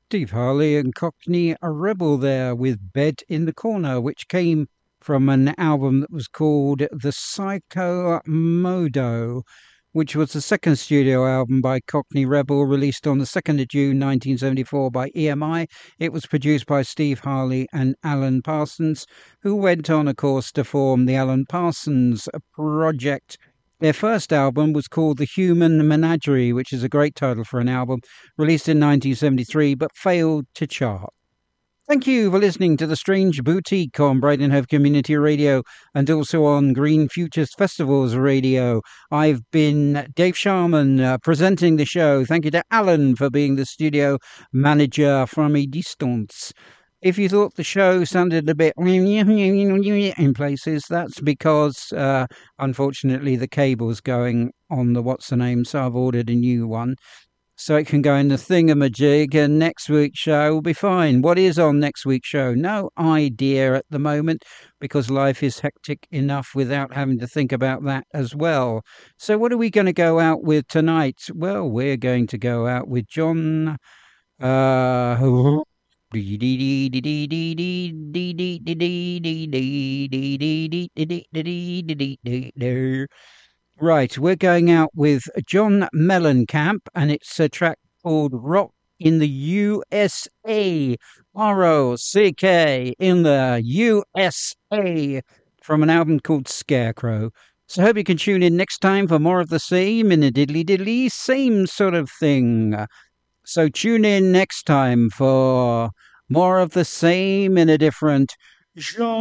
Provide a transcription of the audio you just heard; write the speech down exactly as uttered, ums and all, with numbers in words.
Steve Harley and Cockney a Rebel there with Bed in the Corner, which came from an album that was called The Psycho Modo, which was the second studio album by Cockney Rebel, released on the second of June nineteen seventy-four by E M I. It was produced by Steve Harley and Alan Parsons, who went on, of course, to form the Alan Parsons Project. Their first album was called The Human Menagerie, which is a great title for an album, released in nineteen seventy-three, but failed to chart. Thank you for listening to The Strange Boutique on Brighton Hove Community Radio and also on Green Futures Festivals Radio. I've been Dave Sharman uh, presenting the show. Thank you to Alan for being the studio manager from a distance. If you thought the show sounded a bit in places, that's because, uh, unfortunately, the cable's going on the what's-the-name, so I've ordered a new one. So it can go in the thingamajig, and next week's show will be fine. What is on next week's show? No idea at the moment, because life is hectic enough without having to think about that as well. So what are we going to go out with tonight? Well, we're going to go out with John... Uh... Right, we're going out with John Mellencamp, and it's a track called Rock in the U S A. R O C K in the U S A, from an album called Scarecrow. So I hope you can tune in next time for more of the same in a diddly diddly same sort of thing. So tune in next time for more of the same in a different genre.